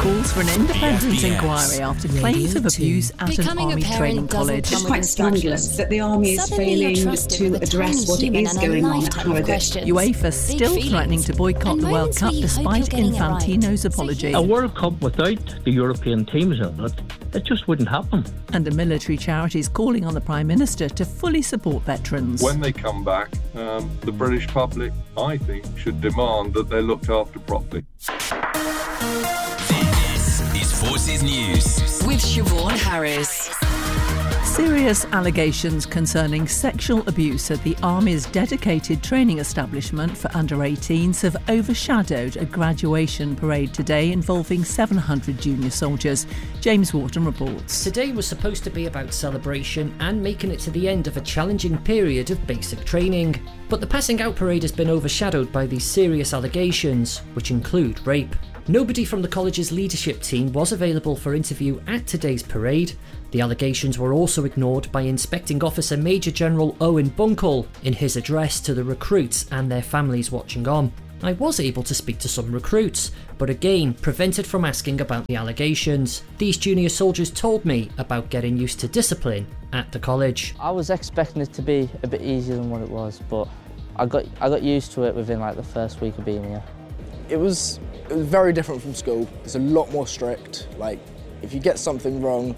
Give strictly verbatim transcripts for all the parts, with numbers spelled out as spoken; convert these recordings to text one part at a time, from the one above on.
calls for an independent inquiry after claims of abuse at Becoming an army training college. It's quite scandalous that the army is failing to address what it is going on at Harrogate. UEFA still threatening to boycott the World Cup despite Infantino's apology. A World Cup without the European teams in it, it just wouldn't happen. And the military charities calling on the Prime Minister to fully support veterans. When they come back, um, the British public, I think, should demand that they're looked after properly. This is Forces News with Siobhan Harris. Serious allegations concerning sexual abuse at the Army's dedicated training establishment for under eighteens have overshadowed a graduation parade today involving seven hundred junior soldiers. James Wharton reports. Today was supposed to be about celebration and making it to the end of a challenging period of basic training. But the passing out parade has been overshadowed by these serious allegations, which include rape. Nobody from the college's leadership team was available for interview at today's parade. The allegations were also ignored by Inspecting Officer Major General Owen Bunkle in his address to the recruits and their families watching on. I was able to speak to some recruits, but again prevented from asking about the allegations. These junior soldiers told me about getting used to discipline at the college. I was expecting it to be a bit easier than what it was, but I got I got used to it within like the first week of being here. It was, it was very different from school. It's a lot more strict. Like, if you get something wrong,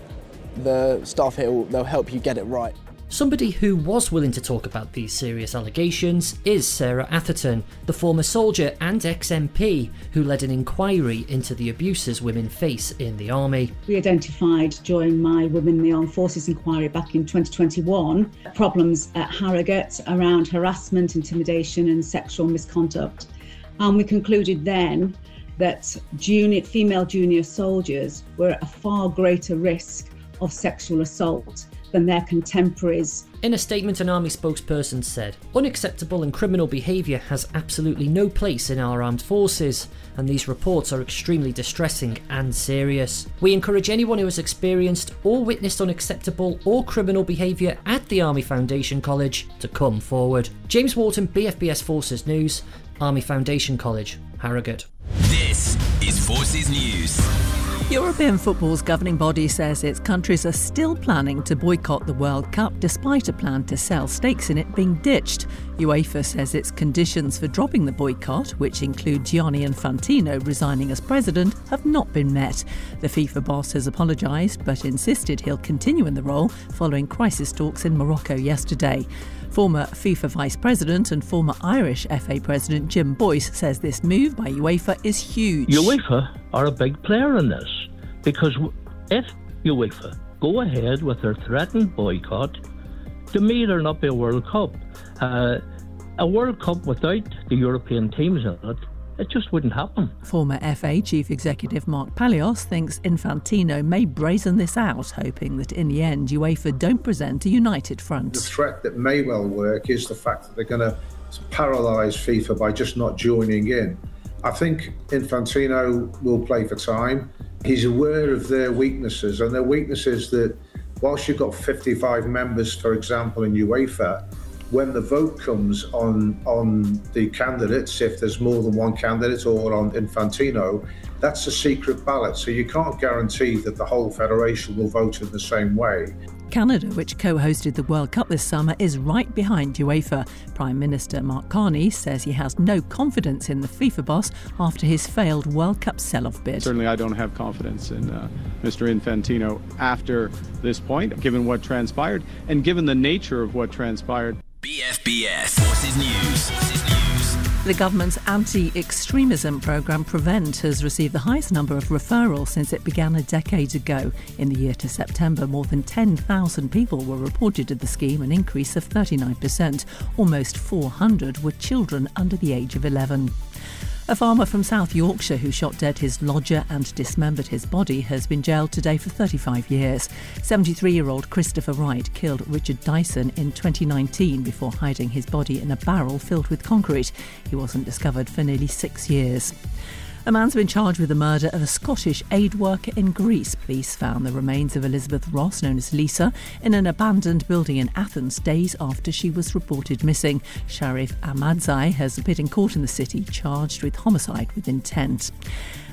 the staff here will they'll help you get it right. Somebody who was willing to talk about these serious allegations is Sarah Atherton, the former soldier and ex-M P who led an inquiry into the abuses women face in the army. We identified during my Women in the Armed Forces inquiry back in twenty twenty-one problems at Harrogate around harassment, intimidation and sexual misconduct. And we concluded then that junior, female junior soldiers were at a far greater risk of sexual assault than their contemporaries. In a statement, an army spokesperson said, "Unacceptable and criminal behaviour has absolutely no place in our armed forces, and these reports are extremely distressing and serious. We encourage anyone who has experienced or witnessed unacceptable or criminal behaviour at the Army Foundation College to come forward." James Wharton, B F B S Forces News, Army Foundation College, Harrogate. This is Forces News. European football's governing body says its countries are still planning to boycott the World Cup despite a plan to sell stakes in it being ditched. UEFA says its conditions for dropping the boycott, which include Gianni Infantino resigning as president, have not been met. The FIFA boss has apologised but insisted he'll continue in the role following crisis talks in Morocco yesterday. Former FIFA Vice President and former Irish F A President Jim Boyce says this move by UEFA is huge. UEFA are a big player in this, because if UEFA go ahead with their threatened boycott, to me there'll not be a World Cup. Uh, a World Cup without the European teams in it, it just wouldn't happen. Former F A Chief Executive Mark Palios thinks Infantino may brazen this out, hoping that in the end UEFA don't present a united front. The threat that may well work is the fact that they're going to paralyse FIFA by just not joining in. I think Infantino will play for time. He's aware of their weaknesses, and their weakness is that whilst you've got fifty-five members, for example, in UEFA, when the vote comes on on the candidates, if there's more than one candidate, or on Infantino, that's a secret ballot. So you can't guarantee that the whole federation will vote in the same way. Canada, which co-hosted the World Cup this summer, is right behind UEFA. Prime Minister Mark Carney says he has no confidence in the FIFA boss after his failed World Cup sell-off bid. Certainly I don't have confidence in uh, Mister Infantino after this point, given what transpired and given the nature of what transpired. B F B S Forces News. Forces News. The government's anti-extremism programme Prevent has received the highest number of referrals since it began a decade ago. In the year to September, more than ten thousand people were reported to the scheme, an increase of thirty-nine percent. Almost four hundred were children under the age of eleven. A farmer from South Yorkshire who shot dead his lodger and dismembered his body has been jailed today for thirty-five years. seventy-three-year-old Christopher Wright killed Richard Dyson in twenty nineteen before hiding his body in a barrel filled with concrete. He wasn't discovered for nearly six years. A man's been charged with the murder of a Scottish aid worker in Greece. Police found the remains of Elizabeth Ross, known as Lisa, in an abandoned building in Athens days after she was reported missing. Sharif Ahmadzai has appeared in court in the city, charged with homicide with intent.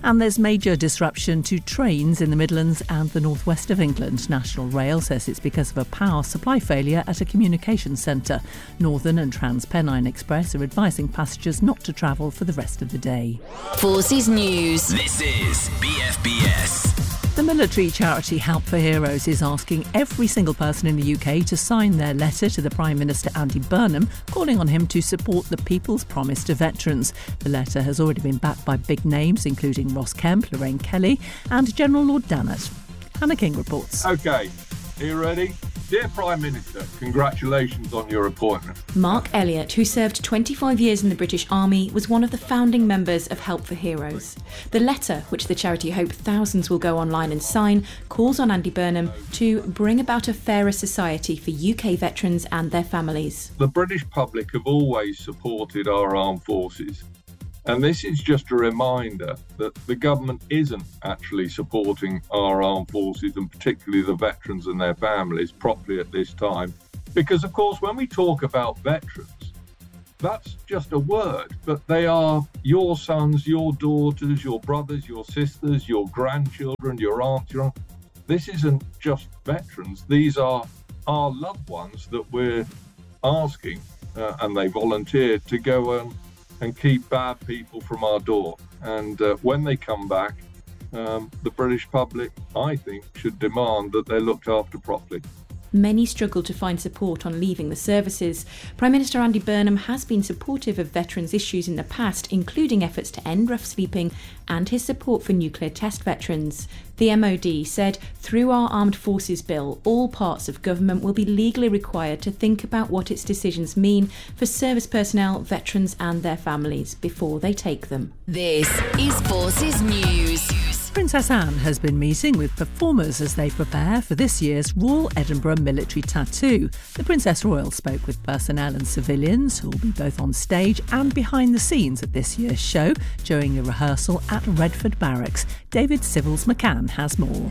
And there's major disruption to trains in the Midlands and the northwest of England. National Rail says it's because of a power supply failure at a communications centre. Northern and TransPennine Express are advising passengers not to travel for the rest of the day. Forces News. This is B F B S. The military charity Help for Heroes is asking every single person in the U K to sign their letter to the Prime Minister Andy Burnham, calling on him to support the People's Promise to veterans. The letter has already been backed by big names, including Ross Kemp, Lorraine Kelly and General Lord Dannatt. Hannah King reports. OK, are you ready? Dear Prime Minister, congratulations on your appointment. Mark Elliott, who served twenty-five years in the British Army, was one of the founding members of Help for Heroes. The letter, which the charity hope thousands will go online and sign, calls on Andy Burnham to bring about a fairer society for U K veterans and their families. The British public have always supported our armed forces. And this is just a reminder that the government isn't actually supporting our armed forces, and particularly the veterans and their families, properly at this time. Because, of course, when we talk about veterans, that's just a word, but they are your sons, your daughters, your brothers, your sisters, your grandchildren, your aunts, your aunts. This isn't just veterans. These are our loved ones that we're asking, uh, and they volunteered to go and and keep bad people from our door. And uh, when they come back, um, the British public, I think, should demand that they're looked after properly. Many struggle to find support on leaving the services. Prime Minister Andy Burnham has been supportive of veterans' issues in the past, including efforts to end rough sleeping and his support for nuclear test veterans. The M O D said, through our Armed Forces Bill, all parts of government will be legally required to think about what its decisions mean for service personnel, veterans and their families before they take them. This is Forces News. Princess Anne has been meeting with performers as they prepare for this year's Royal Edinburgh Military Tattoo. The Princess Royal spoke with personnel and civilians who will be both on stage and behind the scenes at this year's show during a rehearsal at Redford Barracks. David Civils McCann has more.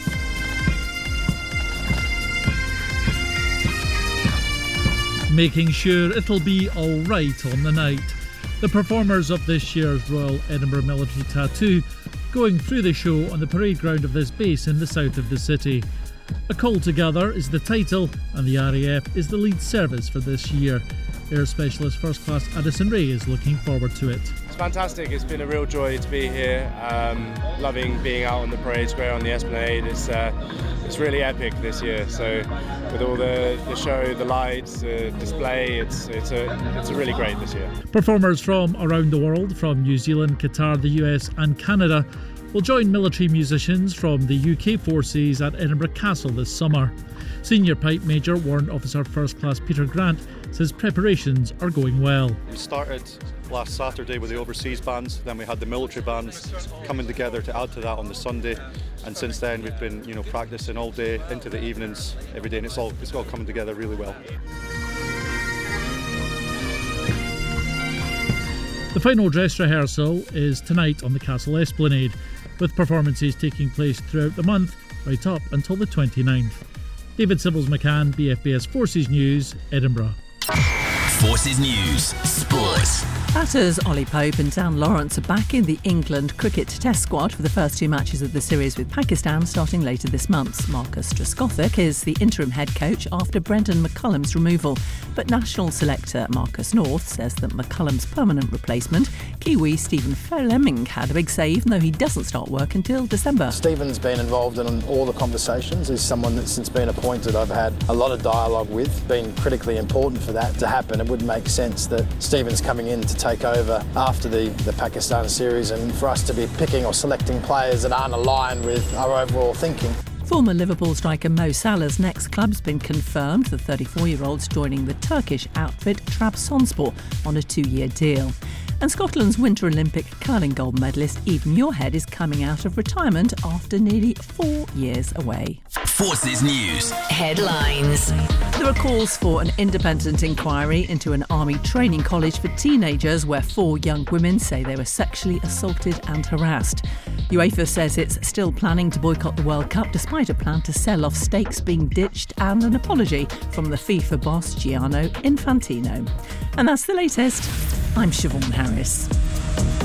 Making sure it'll be all right on the night. The performers of this year's Royal Edinburgh Military Tattoo going through the show on the parade ground of this base in the south of the city. A Call Together is the title, and the R A F is the lead service for this year. Air Specialist First Class Addison Ray is looking forward to it. It's fantastic. It's been a real joy to be here. Um, loving being out on the parade square on the Esplanade. It's uh, it's really epic this year. So with all the, the show, the lights, the display, it's it's a it's a really great this year. Performers from around the world, from New Zealand, Qatar, the U S and Canada, will join military musicians from the U K forces at Edinburgh Castle this summer. Senior Pipe Major Warrant Officer First Class Peter Grant says preparations are going well. We started last Saturday with the overseas bands, then we had the military bands coming together to add to that on the Sunday, and since then we've been, you know, practicing all day into the evenings every day, and it's all it's all coming together really well. The final dress rehearsal is tonight on the Castle Esplanade, with performances taking place throughout the month, right up until the twenty-ninth. David Civils McCann, B F B S Forces News, Edinburgh. Forces News, Sport. Batters Ollie Pope and Dan Lawrence are back in the England cricket test squad for the first two matches of the series with Pakistan starting later this month. Marcus Trescothick is the interim head coach after Brendan McCullum's removal. But national selector Marcus North says that McCullum's permanent replacement, Kiwi Stephen Fleming, had a big say even though he doesn't start work until December. Stephen's been involved in all the conversations. He's someone that since being appointed I've had a lot of dialogue with, been critically important for that to happen. It would make sense that Stephen's coming in to take over after the, the Pakistan series, and for us to be picking or selecting players that aren't aligned with our overall thinking. Former Liverpool striker Mo Salah's next club's been confirmed. The thirty-four-year-old's joining the Turkish outfit Trabzonspor on a two-year deal. And Scotland's Winter Olympic curling gold medalist Eve Muirhead is coming out of retirement after nearly four years away. Forces News Headlines. There are calls for an independent inquiry into an army training college for teenagers where four young women say they were sexually assaulted and harassed. UEFA says it's still planning to boycott the World Cup despite a plan to sell off stakes being ditched and an apology from the FIFA boss Gianni Infantino. And that's the latest. I'm Siobhan Harris.